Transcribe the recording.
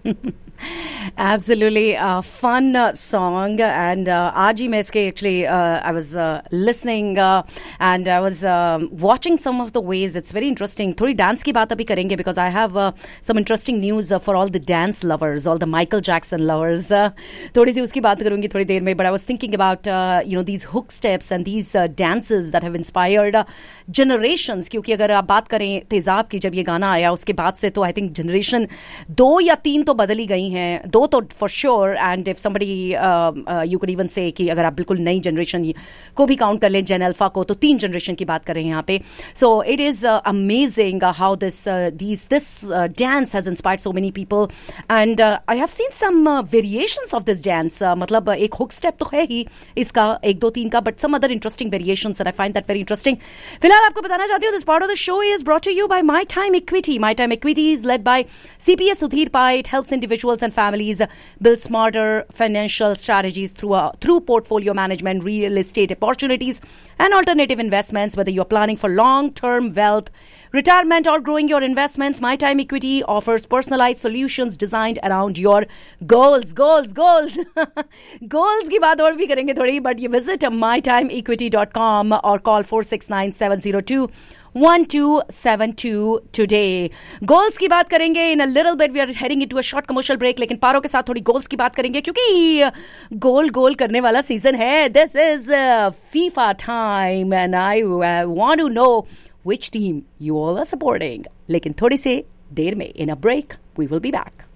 Absolutely fun song, and आज ही मैं इसके actually I was listening and I was watching some of the ways. It's very interesting. थोड़ी dance की बात अभी करेंगे because I have some interesting news for all the dance lovers, all the Michael Jackson lovers. थोड़ी सी उसकी बात करूँगी थोड़ी देर में. But I was thinking about these hook steps and these dances that have inspired generations. क्योंकि अगर आप बात करें तेजाब की, जब ये गाना आया उसके बाद से तो I think generation 2 या 3 तो बदली गई हैं, 2 तो for sure. And if somebody you could even say कि अगर आप बिल्कुल नई जनरेशन को भी काउंट कर लें, जेन अल्फा को, तो 3 जनरेशन की बात कर रहे हैं यहाँ पे. So it is amazing how this dance has inspired so many people, and I have seen some variations of this dance. मतलब एक hook step तो है ही इसका 1 2 3 का, but some other interesting variations, and I find that very interesting. फिलहाल आपको बताना चाहती हूँ, this part of the show is brought to you by My Time Equity. My Time Equity is led by CPA Sudhir Pai. It helps individuals and families build smarter financial strategies through portfolio management, real estate opportunities, and alternative investments. Whether you're planning for long-term wealth, retirement, or growing your investments, My Time Equity offers personalized solutions designed around your goals. Goals की बात और भी करेंगे थोड़ी, but you visit mytimeequity.com or call 469-702-1272 today. Goals की बात करेंगे in a little bit. We are heading into a short commercial break, लेकिन पारो के साथ थोड़ी goals की बात करेंगे क्योंकि गोल करने वाला सीजन है. This is FIFA time and I want to know which team you all are supporting. लेकिन थोड़ी से देर में, in a break, we will be back.